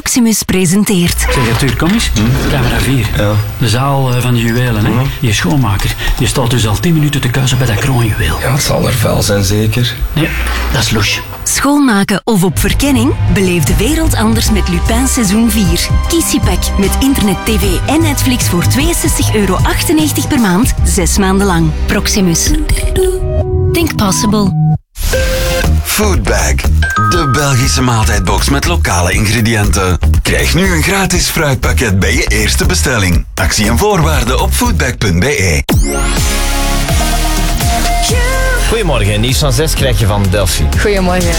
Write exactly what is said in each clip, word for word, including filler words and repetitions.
Proximus presenteert. Zeg Arthur, kom eens. Hm? Camera vier. Ja. De zaal van de juwelen, hè? Mm-hmm. Je schoonmaker. Je staat dus al tien minuten te kuisen bij dat kroonjuweel. Ja, het zal er vuil zijn, zeker? Nee, dat is louche. Schoonmaken of op verkenning? Beleef de wereld anders met Lupin seizoen vier. Kies je pack met internet, tv en Netflix voor tweeënzestig euro achtennegentig per maand, zes maanden lang. Proximus. Think possible. Foodbag, de Belgische maaltijdbox met lokale ingrediënten. Krijg nu een gratis fruitpakket bij je eerste bestelling. Actie en voorwaarden op foodbag punt b e. Goedemorgen, nieuws van zes krijg je van Delphi. Goedemorgen.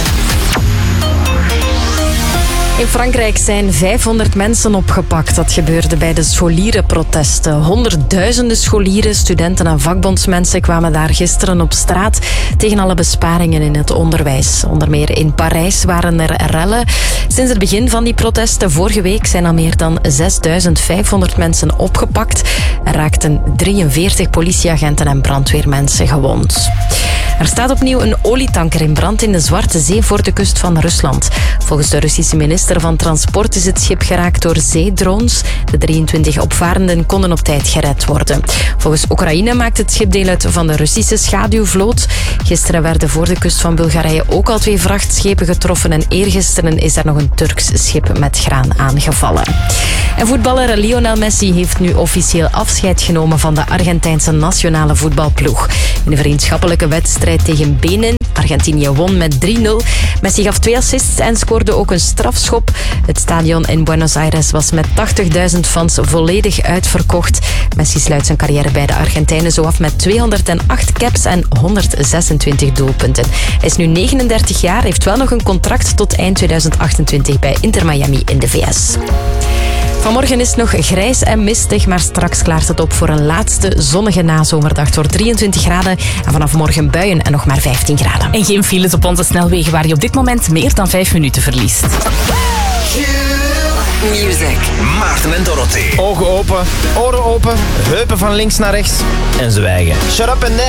In Frankrijk zijn vijfhonderd mensen opgepakt. Dat gebeurde bij de scholierenprotesten. Honderdduizenden scholieren, studenten en vakbondsmensen kwamen daar gisteren op straat tegen alle besparingen in het onderwijs. Onder meer in Parijs waren er rellen. Sinds het begin van die protesten vorige week zijn al meer dan zesduizend vijfhonderd mensen opgepakt. Er raakten drieënveertig politieagenten en brandweermensen gewond. Er staat opnieuw een olietanker in brand in de Zwarte Zee voor de kust van Rusland. Volgens de Russische minister van Transport is het schip geraakt door zeedrones. De drieëntwintig opvarenden konden op tijd gered worden. Volgens Oekraïne maakt het schip deel uit van de Russische schaduwvloot. Gisteren werden voor de kust van Bulgarije ook al twee vrachtschepen getroffen en eergisteren is er nog een Turks schip met graan aangevallen. En voetballer Lionel Messi heeft nu officieel afscheid genomen van de Argentijnse nationale voetbalploeg. In een vriendschappelijke wedstrijd tegen Benin. Argentinië won met drie nul. Messi gaf twee assists en scoorde ook een strafschop. Het stadion in Buenos Aires was met tachtigduizend fans volledig uitverkocht. Messi sluit zijn carrière bij de Argentijnen zo af met tweehonderdacht caps en honderdzesentwintig doelpunten. Hij is nu negenendertig jaar, heeft wel nog een contract tot eind tweeduizend achtentwintig bij Inter Miami in de V S. Vanmorgen is het nog grijs en mistig, maar straks klaart het op voor een laatste zonnige nazomerdag. Het wordt drieëntwintig graden en vanaf morgen buien en nog maar vijftien graden. En geen files op onze snelwegen waar je op dit moment meer dan vijf minuten verliest. Music. Maarten en Dorothee. Ogen open, oren open, heupen van links naar rechts en zwijgen. Shut up and dance.